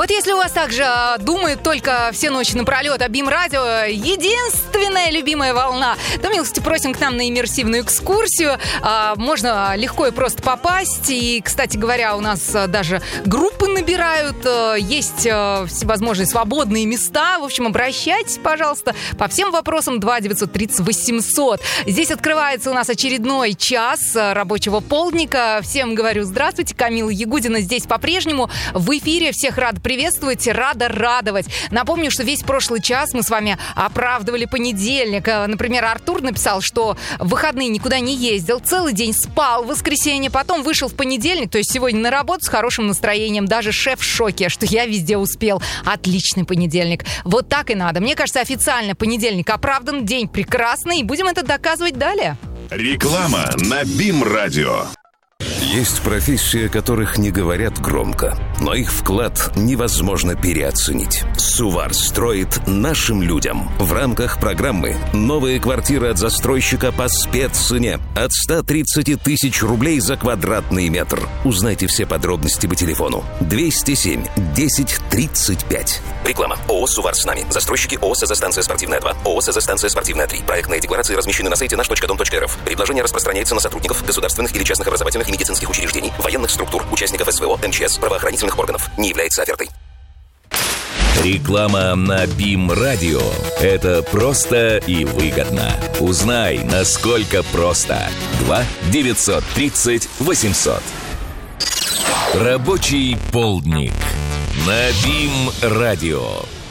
Вот если у вас также думают только все ночи напролет о БИМ-радио, единственная любимая волна, то милости просим к нам на иммерсивную экскурсию. Можно легко и просто попасть. И, кстати говоря, у нас даже группы набирают. Есть всевозможные свободные места. В общем, обращайтесь, пожалуйста, по всем вопросам 2-930-800. Здесь открывается у нас очередной час рабочего полдника. Всем говорю здравствуйте. Камила Ягудина здесь по-прежнему в эфире. Всех рада приветствовать, рада радовать. Напомню, что весь прошлый час мы с вами оправдывали понедельник. Например, Артур написал, что в выходные никуда не ездил, целый день спал в воскресенье, потом вышел в понедельник, то есть сегодня на работу с хорошим настроением. Даже шеф в шоке, что я везде успел. Отличный понедельник. Вот так и надо. Мне кажется, официально понедельник оправдан, день прекрасный, и будем это доказывать далее. Реклама на БИМ-радио. Есть профессии, о которых не говорят громко, но их вклад невозможно переоценить. Сувар строит нашим людям. В рамках программы «Новая квартира от застройщика по спеццене» от 130 тысяч рублей за квадратный метр. Узнайте все подробности по телефону 207 10 35. Реклама. ООО «Сувар с нами». Застройщики ООО «СЗ-станция спортивная 2», ООО «СЗ-станция спортивная 3». Проектные декларации размещены на сайте наш.дом.рф. Предложение распространяется на сотрудников государственных или частных образовательных и медицинских учреждений, военных структур, участников СВО, МЧС, правоохранительных органов. Не является офертой. Реклама на БИМ-радио. Это просто и выгодно. Узнай, насколько просто. 2-930-800. Рабочий полдник на БИМ-радио.